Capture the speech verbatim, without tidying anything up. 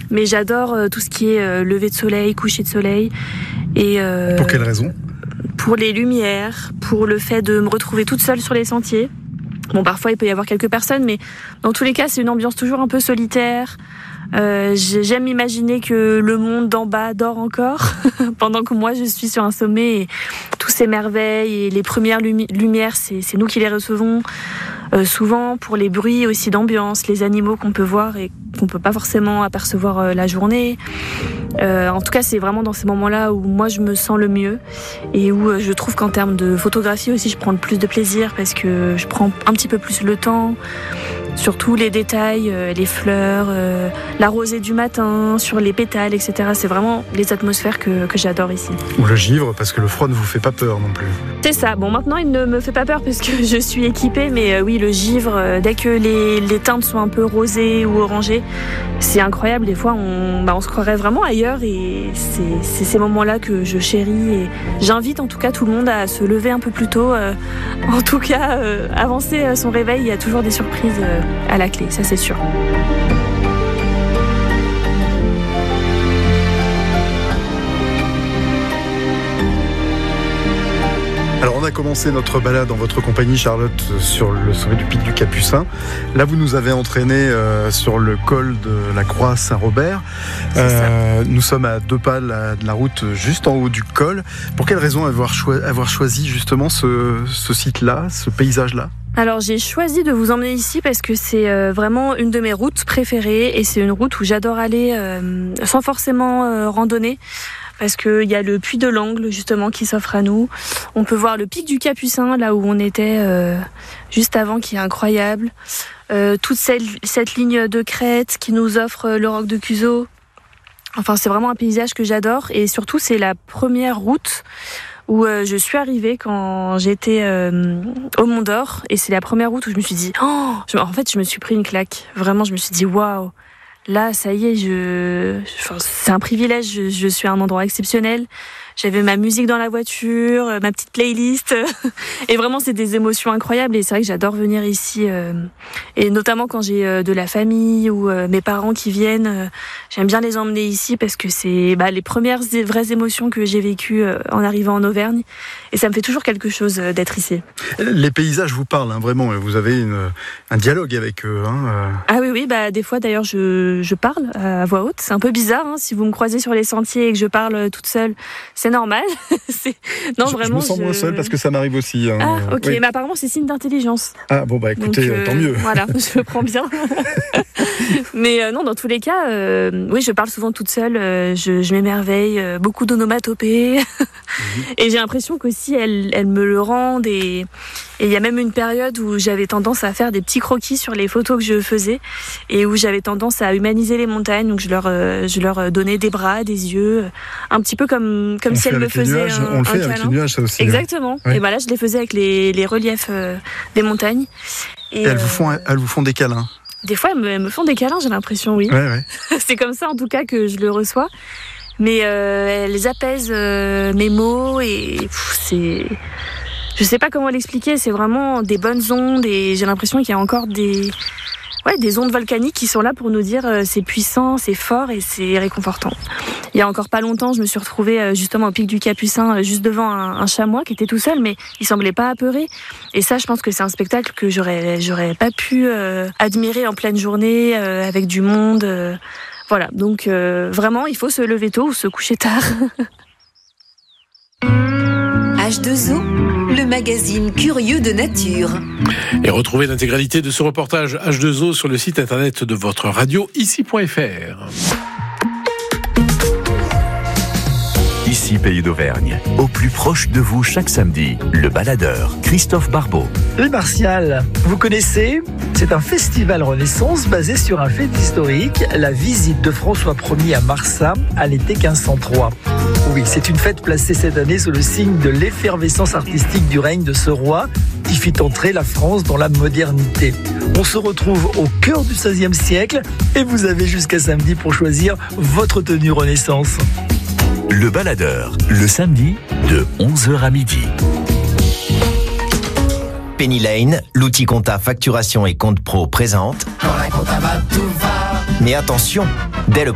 mais j'adore euh, tout ce qui est euh, lever de soleil, coucher de soleil. Et, euh, pour quelle raison ? Pour les lumières, pour le fait de me retrouver toute seule sur les sentiers. Bon, parfois il peut y avoir quelques personnes, mais dans tous les cas, c'est une ambiance toujours un peu solitaire. Euh, j'aime imaginer que le monde d'en bas dort encore pendant que moi je suis sur un sommet et tous ces merveilles et les premières lumi- lumières, c'est, c'est nous qui les recevons. Euh, souvent pour les bruits aussi d'ambiance, les animaux qu'on peut voir et qu'on peut pas forcément apercevoir euh, la journée. Euh, en tout cas, c'est vraiment dans ces moments-là où moi je me sens le mieux et où euh, je trouve qu'en termes de photographie aussi, je prends le plus de plaisir parce que je prends un petit peu plus le temps. Surtout les détails, euh, les fleurs, euh, la rosée du matin, sur les pétales, et cetera. C'est vraiment les atmosphères que, que j'adore ici. Ou le givre, parce que le froid ne vous fait pas peur non plus. C'est ça. Bon, maintenant, il ne me fait pas peur parce que je suis équipée, mais euh, oui, le givre, euh, dès que les, les teintes sont un peu rosées ou orangées, c'est incroyable. Des fois, on, bah, on se croirait vraiment ailleurs et c'est, c'est ces moments-là que je chéris. Et j'invite en tout cas tout le monde à se lever un peu plus tôt. Euh, en tout cas, euh, avancer son réveil, il y a toujours des surprises euh, à la clé, ça c'est sûr. Alors on a commencé notre balade en votre compagnie, Charlotte, sur le sommet du pic du Capucin. Là vous nous avez entraînés euh, sur le col de la Croix Saint-Robert. Euh, nous sommes à deux pas de la, de la route, juste en haut du col. Pour quelle raison avoir, choi- avoir choisi justement ce, ce site-là, ce paysage-là ? Alors j'ai choisi de vous emmener ici parce que c'est euh, vraiment une de mes routes préférées et c'est une route où j'adore aller euh, sans forcément euh, randonner. Parce qu'il y a le puits de l'Angle justement qui s'offre à nous. On peut voir le pic du Capucin, là où on était euh, juste avant, qui est incroyable. Euh, toute cette, cette ligne de crête qui nous offre le roc de Cuzeau. Enfin, c'est vraiment un paysage que j'adore. Et surtout, c'est la première route où euh, je suis arrivée quand j'étais euh, au Mont d'Or. Et c'est la première route où je me suis dit... Oh je, en fait, je me suis pris une claque. Vraiment, je me suis dit, waouh. Là, ça y est, je, enfin, c'est un privilège, je, je suis à un endroit exceptionnel. J'avais ma musique dans la voiture, ma petite playlist. Et vraiment, c'est des émotions incroyables. Et c'est vrai que j'adore venir ici. Euh, et notamment quand j'ai euh, de la famille ou euh, mes parents qui viennent. Euh, j'aime bien les emmener ici parce que c'est bah, les premières vraies émotions que j'ai vécues euh, en arrivant en Auvergne. Et ça me fait toujours quelque chose euh, d'être ici. Les paysages vous parlent, hein, vraiment. Vous avez une, un dialogue avec eux. Hein, euh... Ah oui, oui. Bah, des fois, d'ailleurs, je, je parle à voix haute. C'est un peu bizarre. Hein, si vous me croisez sur les sentiers et que je parle toute seule, c'est normal. c'est... Non, je, vraiment, je me sens je... moins seul parce que ça m'arrive aussi. Hein. Ah, ok. Oui. Mais apparemment, c'est signe d'intelligence. Ah, bon, bah écoutez, Donc, euh, tant mieux. Voilà, je le prends bien. Mais euh, non, dans tous les cas, euh, oui, je parle souvent toute seule. Euh, je, je m'émerveille. Euh, beaucoup d'onomatopées. Mmh. Et j'ai l'impression qu'aussi, elles, elles me le rendent. Et il y a même une période où j'avais tendance à faire des petits croquis sur les photos que je faisais. Et où j'avais tendance à humaniser les montagnes. Donc, je leur, euh, je leur donnais des bras, des yeux. Un petit peu comme, comme si elles me faisaient un, On le fait un avec câlin. les nuages, ça aussi. Exactement. Ouais. Et bah là, je les faisais avec les, les reliefs euh, des montagnes. Et, et elles, euh, vous font, elles vous font des câlins? Des fois, elles me, elles me font des câlins, j'ai l'impression, oui. Ouais, ouais. C'est comme ça, en tout cas, que je le reçois. Mais euh, elles apaisent euh, mes mots et pff, c'est... Je sais pas comment l'expliquer, c'est vraiment des bonnes ondes et j'ai l'impression qu'il y a encore des... Ouais, des ondes volcaniques qui sont là pour nous dire euh, c'est puissant, c'est fort et c'est réconfortant. Il y a encore pas longtemps, je me suis retrouvée euh, justement au pic du Capucin, euh, juste devant un, un chamois qui était tout seul, mais il semblait pas apeuré. Et ça, je pense que c'est un spectacle que j'aurais, j'aurais pas pu euh, admirer en pleine journée euh, avec du monde. Euh, voilà, donc euh, vraiment, il faut se lever tôt ou se coucher tard. H deux O, le magazine curieux de nature. Et retrouvez l'intégralité de ce reportage H deux O sur le site internet de votre radio, ici point f r. Ici Pays d'Auvergne, au plus proche de vous chaque samedi, le baladeur Christophe Barbeau. Les Martials, vous connaissez ? C'est un festival Renaissance basé sur un fait historique, la visite de François Ier à Marsat à l'été quinze cent trois. Oui, c'est une fête placée cette année sous le signe de l'effervescence artistique du règne de ce roi qui fit entrer la France dans la modernité. On se retrouve au cœur du seizième siècle et vous avez jusqu'à samedi pour choisir votre tenue Renaissance. Le baladeur, le samedi de onze heures à midi. Penny Lane, l'outil compta facturation et compte pro présente. Quand la compta va, tout va. Mais attention, dès le